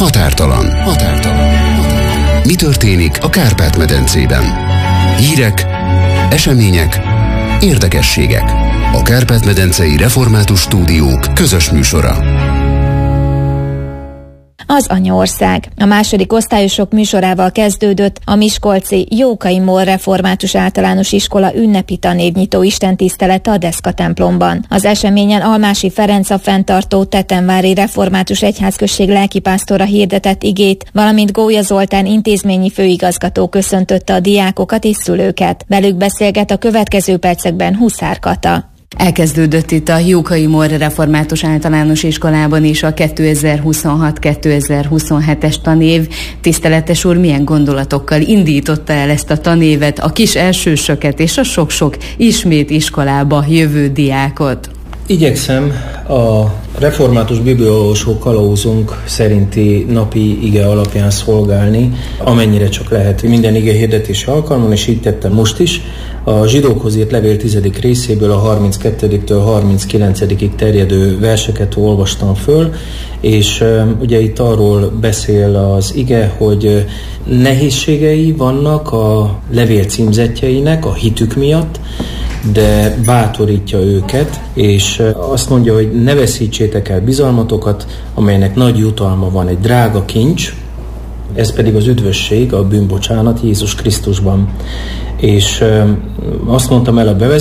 Határtalan. Mi történik a Kárpát-medencében? Hírek, események, érdekességek. A Kárpát-medencei Református Stúdiók közös műsora. Az Anyaország. A második osztályosok műsorával kezdődött a miskolci Jókai Mór Református Általános Iskola ünnepi tanévnyitó istentisztelete a Deszka templomban. Az eseményen Almási Ferenc a fenntartó Tetenvári Református Egyházközség lelkipásztora hirdetett igét, valamint Gólya Zoltán intézményi főigazgató köszöntötte a diákokat és szülőket. Velük beszélget a következő percekben Huszár Kata. Elkezdődött itt a Jókai Mór Református Általános Iskolában is a 2026-2027-es tanév. Tiszteletes úr, milyen gondolatokkal indította el ezt a tanévet, a kis elsősöket és a sok-sok ismét iskolába jövő diákot? Igyekszem a református bibliaolvasó kalauzunk szerinti napi ige alapján szolgálni, amennyire csak lehet minden ige hirdetési alkalmon, és így tettem most is. A zsidókhoz írt levél 10. részéből a 32-től 39-ig terjedő verseket olvastam föl, és ugye itt arról beszél az ige, hogy nehézségei vannak a levél címzettjeinek a hitük miatt, de bátorítja őket, és azt mondja, hogy ne veszítsétek el bizalmatokat, amelynek nagy jutalma van, egy drága kincs, ez pedig az üdvösség, a bűnbocsánat Jézus Krisztusban. És azt mondtam el a bevezetőben,